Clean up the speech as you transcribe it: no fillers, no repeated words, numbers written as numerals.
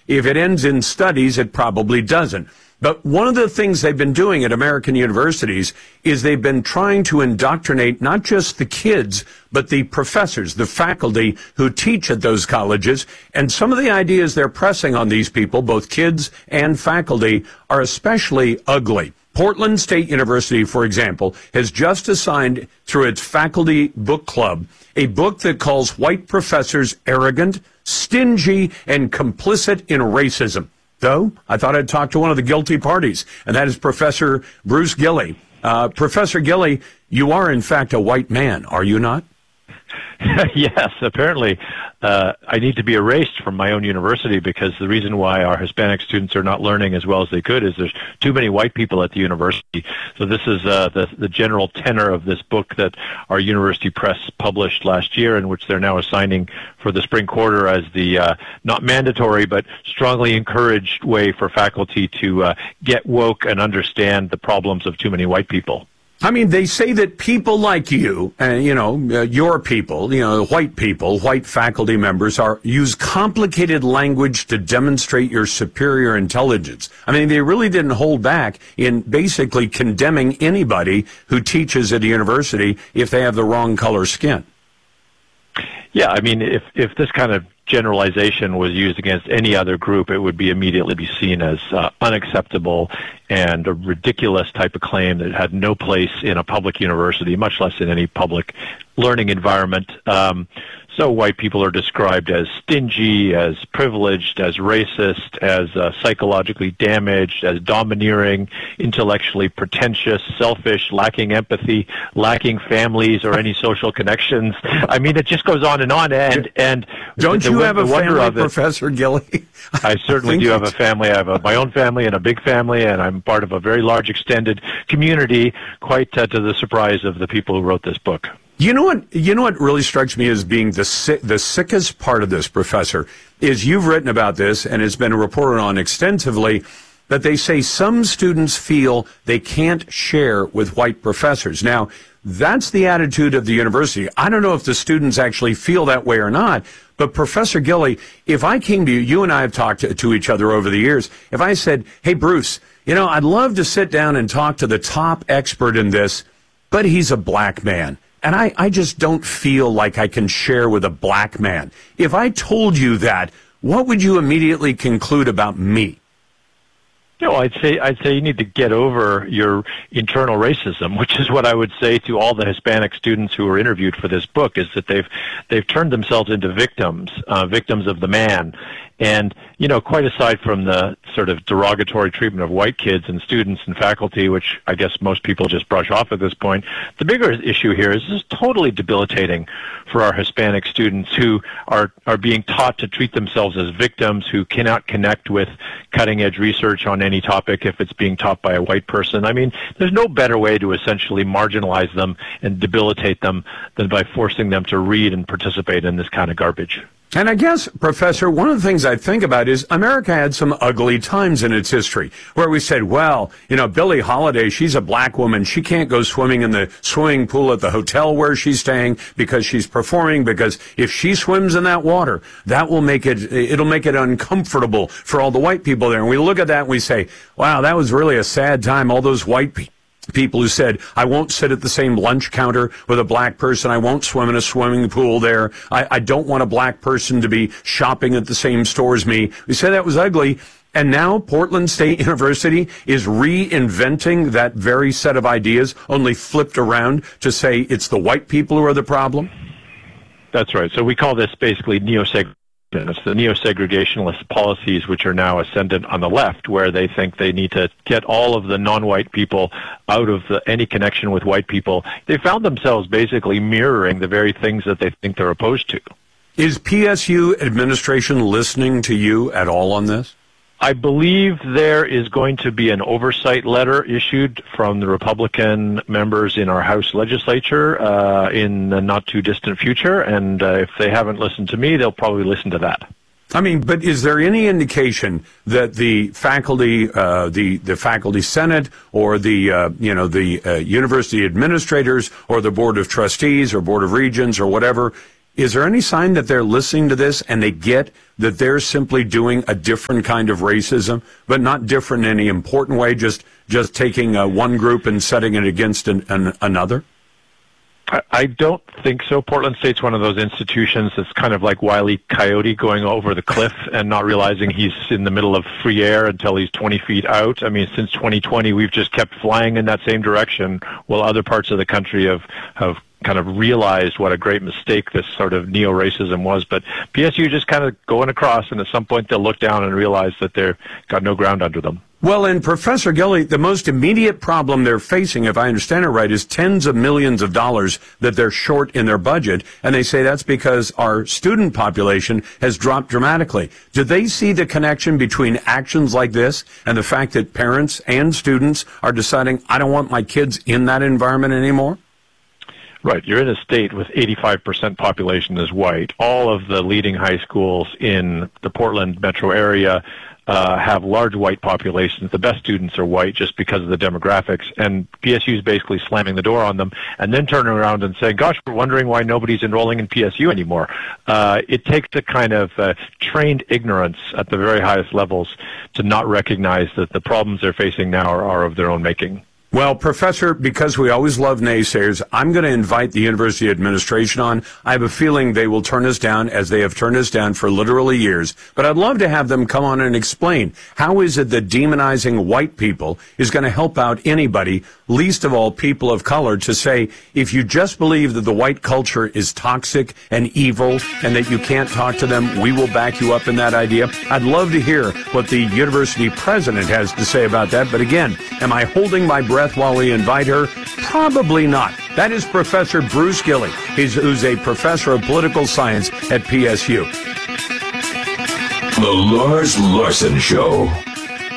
if it ends in studies, it probably doesn't. But one of the things they've been doing at American universities is they've been trying to indoctrinate not just the kids, but the professors, the faculty who teach at those colleges. And some of the ideas they're pressing on these people, both kids and faculty, are especially ugly. Portland State University, for example, has just assigned through its faculty book club a book that calls white professors arrogant, stingy, and complicit in racism. Though, I thought I'd talk to one of the guilty parties, and that is Professor Bruce Gilley. Professor Gilley, you are, in fact, a white man, are you not? Yes, apparently. I need to be erased from my own university because the reason why our Hispanic students are not learning as well as they could is there's too many white people at the university. So this is the general tenor of this book that our university press published last year, in which they're now assigning for the spring quarter as the not mandatory but strongly encouraged way for faculty to get woke and understand the problems of too many white people. I mean, they say that people like you, your people, white people, white faculty members use complicated language to demonstrate your superior intelligence. I mean, they really didn't hold back in basically condemning anybody who teaches at a university if they have the wrong color skin. Yeah, I mean, if this kind of generalization was used against any other group, it would be immediately be seen as unacceptable and a ridiculous type of claim that had no place in a public university, much less in any public learning environment. So white people are described as stingy, as privileged, as racist, as psychologically damaged, as domineering, intellectually pretentious, selfish, lacking empathy, lacking families or any social connections. I mean, it just goes on and on. And don't you have a family, Professor Gilley? I certainly do have a family. I have my own family and a big family, and I'm part of a very large extended community, quite to the surprise of the people who wrote this book. You know what really strikes me as being the sickest part of this, Professor, is you've written about this, and it's been reported on extensively, that they say some students feel they can't share with white professors. Now, that's the attitude of the university. I don't know if the students actually feel that way or not, but Professor Gilley, if I came to you, you and I have talked to each other over the years, if I said, hey, Bruce, I'd love to sit down and talk to the top expert in this, but he's a black man. And I just don't feel like I can share with a black man. If I told you that, what would you immediately conclude about me? I'd say you need to get over your internal racism, which is what I would say to all the Hispanic students who were interviewed for this book, is that they've turned themselves into victims of the man. And, quite aside from the sort of derogatory treatment of white kids and students and faculty, which I guess most people just brush off at this point, the bigger issue here is this is totally debilitating for our Hispanic students who are being taught to treat themselves as victims, who cannot connect with cutting-edge research on any topic if it's being taught by a white person. I mean, there's no better way to essentially marginalize them and debilitate them than by forcing them to read and participate in this kind of garbage. And I guess, Professor, one of the things I think about is America had some ugly times in its history where we said, well, Billie Holiday, she's a black woman. She can't go swimming in the swimming pool at the hotel where she's staying because she's performing, because if she swims in that water, it'll make it uncomfortable for all the white people there. And we look at that and we say, wow, that was really a sad time. All those white people who said, I won't sit at the same lunch counter with a black person. I won't swim in a swimming pool there. I don't want a black person to be shopping at the same store as me. We said that was ugly. And now Portland State University is reinventing that very set of ideas, only flipped around to say it's the white people who are the problem. That's right. So we call this basically neo-segregation. It's the neo-segregationalist policies which are now ascendant on the left, where they think they need to get all of the non-white people out of any connection with white people. They found themselves basically mirroring the very things that they think they're opposed to. Is PSU administration listening to you at all on this? I believe there is going to be an oversight letter issued from the Republican members in our House legislature in the not-too-distant future, and if they haven't listened to me, they'll probably listen to that. I mean, but is there any indication that the faculty, the faculty senate, or the university administrators, or the board of trustees, or board of regents, or whatever, Is there any sign that they're listening to this and they get that they're simply doing a different kind of racism, but not different in any important way, just taking one group and setting it against another? I don't think so. Portland State's one of those institutions that's kind of like Wile E. Coyote going over the cliff and not realizing he's in the middle of free air until he's 20 feet out. I mean, since 2020, we've just kept flying in that same direction, while other parts of the country have kind of realized what a great mistake this sort of neo-racism was. But PSU just kind of going across, and at some point they'll look down and realize that they've got no ground under them. Well, and Professor Gilley, the most immediate problem they're facing, if I understand it right, is tens of millions of dollars that they're short in their budget. And they say that's because our student population has dropped dramatically. Do they see the connection between actions like this and the fact that parents and students are deciding, I don't want my kids in that environment anymore? Right. You're in a state with 85% population is white. All of the leading high schools in the Portland metro area have large white populations. The best students are white just because of the demographics, and PSU is basically slamming the door on them and then turning around and saying, gosh, we're wondering why nobody's enrolling in PSU anymore. It takes a kind of trained ignorance at the very highest levels to not recognize that the problems they're facing now are of their own making. Well, Professor, because we always love naysayers, I'm going to invite the university administration on. I have a feeling they will turn us down, as they have turned us down for literally years. But I'd love to have them come on and explain, how is it that demonizing white people is going to help out anybody, least of all people of color, to say, if you just believe that the white culture is toxic and evil and that you can't talk to them, we will back you up in that idea. I'd love to hear what the university president has to say about that. But again, am I holding my breath while we invite her? Probably not. That is Professor Bruce Gilley, who's a professor of political science at PSU. The Lars Larson Show.